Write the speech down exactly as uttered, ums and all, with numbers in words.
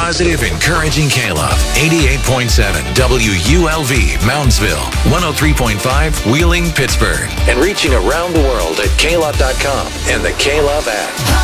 positive, encouraging K-Love. eighty-eight point seven W U L V, Moundsville. one oh three point five, Wheeling, Pittsburgh. And reaching around the world at K Love dot com and the K-Love app.